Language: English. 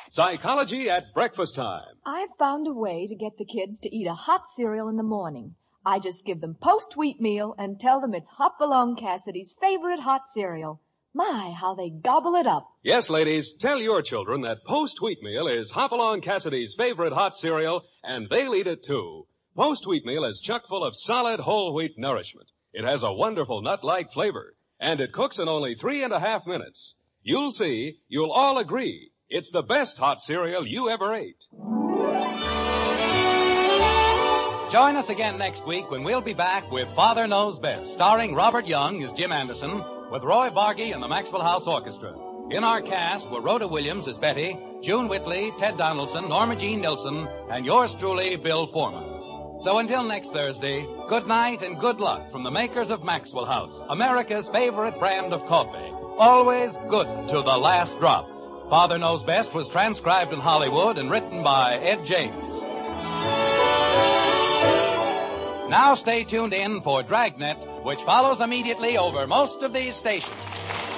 Psychology at breakfast time. I've found a way to get the kids to eat a hot cereal in the morning. I just give them Post-Wheat Meal and tell them it's Hopalong Cassidy's favorite hot cereal. My, how they gobble it up. Yes, ladies, tell your children that Post-Wheat Meal is Hopalong Cassidy's favorite hot cereal, and they'll eat it too. Post-Wheat Meal is chock full of solid whole wheat nourishment. It has a wonderful nut-like flavor, and it cooks in only 3.5 minutes. You'll see, you'll all agree, it's the best hot cereal you ever ate. Join us again next week when we'll be back with Father Knows Best, starring Robert Young as Jim Anderson, with Roy Vargy and the Maxwell House Orchestra. In our cast were Rhoda Williams as Betty, June Whitley, Ted Donaldson, Norma Jean Nilsson, and yours truly, Bill Foreman. So until next Thursday, good night and good luck from the makers of Maxwell House, America's favorite brand of coffee. Always good to the last drop. Father Knows Best was transcribed in Hollywood and written by Ed James. Now stay tuned in for Dragnet, which follows immediately over most of these stations.